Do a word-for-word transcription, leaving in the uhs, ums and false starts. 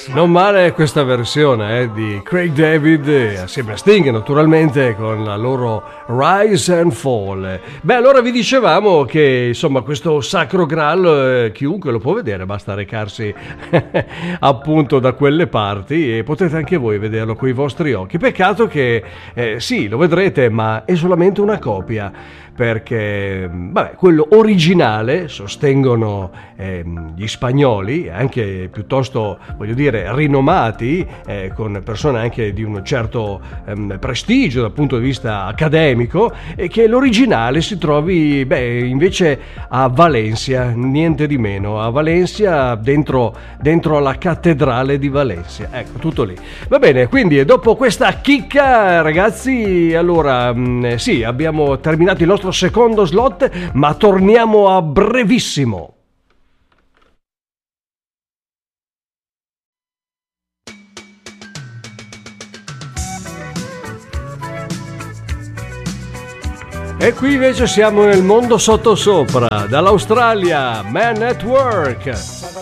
Non male questa versione eh, di Craig David eh, assieme a Sting, naturalmente, con la loro Rise and Fall. Beh, allora vi dicevamo che insomma questo Sacro Graal eh, chiunque lo può vedere, basta recarsi appunto da quelle parti e potete anche voi vederlo coi vostri occhi. Peccato che eh, sì, lo vedrete, ma è solamente una copia, perché vabbè, quello originale, sostengono eh, gli spagnoli, anche piuttosto, voglio dire, rinomati, eh, con persone anche di un certo ehm, prestigio dal punto di vista accademico, e che l'originale si trovi beh, invece a Valencia, niente di meno, a Valencia, dentro, dentro la cattedrale di Valencia, ecco, tutto lì. Va bene, quindi dopo questa chicca, ragazzi, allora mh, sì, abbiamo terminato il nostro secondo slot, ma torniamo a brevissimo. E qui invece siamo nel mondo sottosopra, dall'Australia, Man at Work.